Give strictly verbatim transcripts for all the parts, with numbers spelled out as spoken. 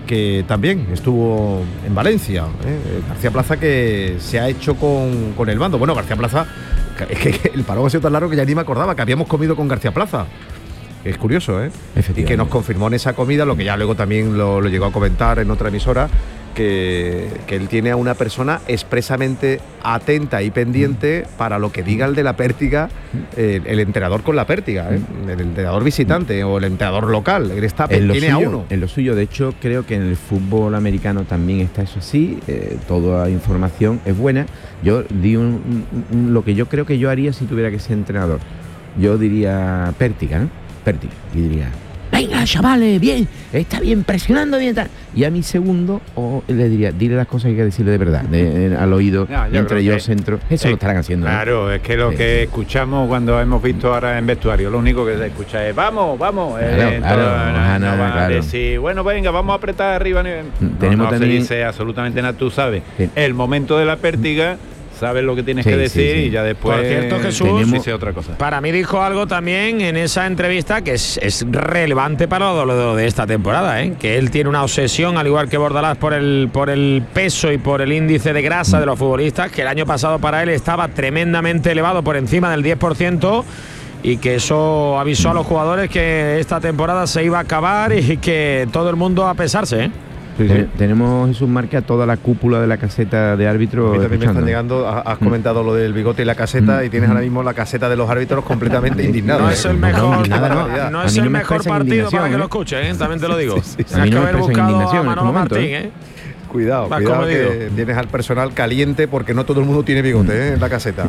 que también estuvo en Valencia. ¿eh? García Plaza, que se ha hecho con, con el bando. Bueno, García Plaza, es que el parón ha sido tan largo que ya ni me acordaba que habíamos comido con García Plaza. Es curioso, ¿eh? Y que nos confirmó en esa comida, lo que ya luego también lo, lo llegó a comentar en otra emisora, que, que él tiene a una persona expresamente atenta y pendiente para lo que diga el de la Pértiga, eh, el entrenador con la Pértiga, ¿eh? el entrenador visitante o el entrenador local. Él está, en tiene suyo, a uno. En lo suyo, de hecho, creo que en el fútbol americano también está eso así, eh, toda información es buena. Yo di un, un, un, lo que yo creo que yo haría si tuviera que ser entrenador. Yo diría Pértiga, ¿no? Pértiga, y diría, venga, chavales, bien, está bien, presionando bien, tal. Y a mi segundo, o le diría, dile las cosas que hay que decirle de verdad, de, de, al oído, no, yo entre ellos, centro. Eso eh, lo estarán haciendo. Claro, ¿no? Es que lo sí. que escuchamos cuando hemos visto ahora en vestuario, lo único que se escucha es, vamos, vamos. Claro, eh, claro, todo, no, no, no, no va claro. a decir, bueno, venga, vamos a apretar arriba. No, Tenemos no también, se dice absolutamente nada, tú sabes. Sí. El momento de la Pértiga, sabes lo que tienes sí, que decir sí, sí. y ya después por cierto, Jesús, dice otra cosa. Para mí dijo algo también en esa entrevista que es, es relevante para lo, lo de esta temporada, ¿eh? Que él tiene una obsesión, al igual que Bordalás, por el, por el peso y por el índice de grasa de los futbolistas, que el año pasado para él estaba tremendamente elevado, por encima del diez por ciento, y que eso avisó a los jugadores que esta temporada se iba a acabar y que todo el mundo a pesarse, ¿eh? Sí, sí. Tenemos, Jesús Marca, toda la cúpula de la caseta de árbitros. A mí también me están llegando, has comentado mm. lo del bigote y la caseta, mm. y tienes ahora mismo la caseta de los árbitros completamente indignada. No es el mejor, no, nada, no. no es el no mejor partido para que ¿eh? lo escuchen, ¿eh? También te lo digo. Sí, sí, sí. Tienes que no haber buscado a Manolo momento, Martín, ¿eh? Cuidado, Más cuidado que tienes al personal caliente, porque no todo el mundo tiene bigote ¿eh? en la caseta.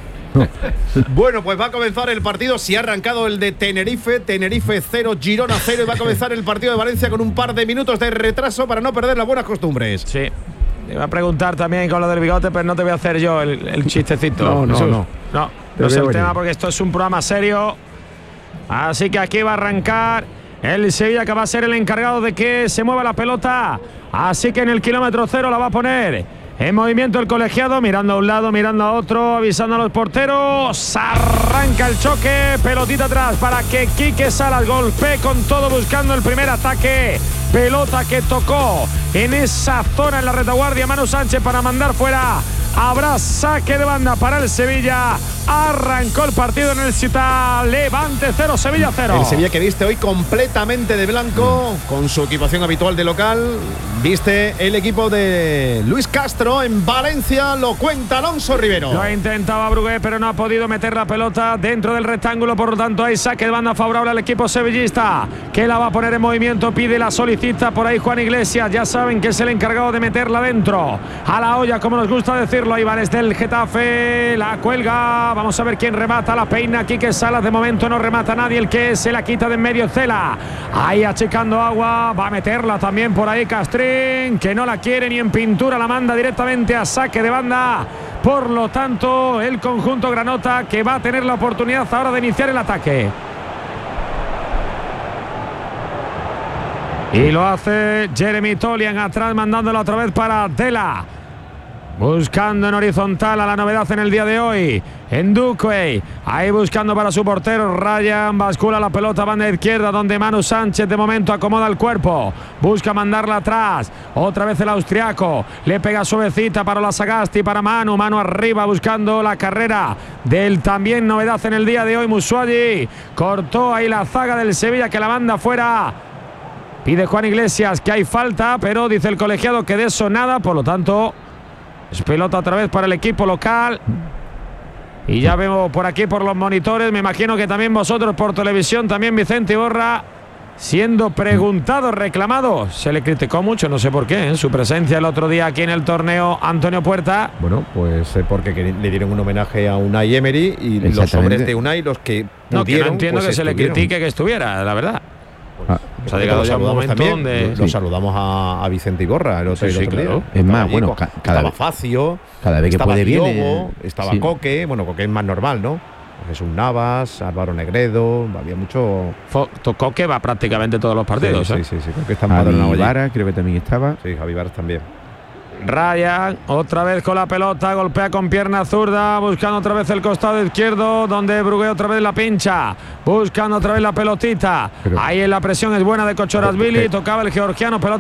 Bueno, pues va a comenzar el partido. Si ha arrancado el de Tenerife, Tenerife cero, Girona cero, y va a comenzar el partido de Valencia con un par de minutos de retraso para no perder las buenas costumbres. Sí. Me va a preguntar también con lo del bigote, pero no te voy a hacer yo el, el chistecito. No, no, Jesús. no. No, no es el venir. tema, porque esto es un programa serio. Así que aquí va a arrancar el Sevilla, que va a ser el encargado de que se mueva la pelota. Así que en el kilómetro cero la va a poner en movimiento el colegiado, mirando a un lado, mirando a otro, avisando a los porteros. Arranca el choque, pelotita atrás para que Quique Salas golpee con todo, buscando el primer ataque. Pelota que tocó en esa zona, en la retaguardia, Manu Sánchez para mandar fuera. Habrá saque de banda para el Sevilla. Arrancó el partido en el Ciutat. Levante cero, Sevilla cero. El Sevilla que viste hoy completamente de blanco, con su equipación habitual de local. Viste el equipo de Luis Castro en Valencia. Lo cuenta Alonso Rivero. Lo intentaba Brugué, pero no ha podido meter la pelota dentro del rectángulo. Por lo tanto, hay saque de banda favorable al equipo sevillista, que la va a poner en movimiento. Pide, la solicita por ahí Juan Iglesias. Ya saben que es el encargado de meterla dentro. A la olla, como nos gusta decirlo. Ahí va desde el Getafe. La cuelga. Vamos a ver quién remata. La peina Quique Salas. De momento no remata nadie. El que se la quita de en medio, Cela. Ahí achicando agua. Va a meterla también por ahí Castrín, que no la quiere ni en pintura. La manda directamente a saque de banda. Por lo tanto, el conjunto granota, que va a tener la oportunidad ahora de iniciar el ataque. Y lo hace Jeremy Tolian atrás, mandándolo otra vez para Dela. Buscando en horizontal a la novedad en el día de hoy. En Duque. Ahí buscando para su portero. Ryan bascula la pelota, banda izquierda, donde Manu Sánchez de momento acomoda el cuerpo. Busca mandarla atrás. Otra vez el austriaco. Le pega suavecita para la Sagasti, para Manu. Manu arriba buscando la carrera del también novedad en el día de hoy, Musuagi. Cortó ahí la zaga del Sevilla, que la manda fuera. Pide Juan Iglesias que hay falta, pero dice el colegiado que de eso nada. Por lo tanto, es pelota otra vez para el equipo local. Y ya vemos por aquí por los monitores, me imagino que también vosotros por televisión, también Vicente Iborra, siendo preguntado, reclamado. Se le criticó mucho, no sé por qué, en ¿eh? su presencia el otro día aquí en el torneo, Antonio Puerta. Bueno, pues eh, porque le dieron un homenaje a Unai Emery, y los hombres de Unai, los que no, pudieron, que no entiendo pues que se le critique que estuviera, la verdad. Ah, pues ha llegado ya un momento también, donde lo sí. saludamos a, a Vicente Iborra el otro, sí, el otro sí, claro. día. Es más, bueno, ca cada estaba vez, Facio, cada vez que estaba puede Diogo, viene, estaba sí. Coque, bueno, Coque es más normal, ¿no? Jesús Navas, Álvaro Negredo, había mucho. Coque va prácticamente todos los partidos. Sí, ¿eh? sí, sí, sí, creo que está empadronado. Javi Vara, creo que también estaba. Sí, Javi Vara también. Ryan, otra vez con la pelota, golpea con pierna zurda, buscando otra vez el costado izquierdo, donde Brugué otra vez la pincha, buscando otra vez la pelotita. Pero, ahí en la presión es buena de Kochorashvili, tocaba el georgiano, pelota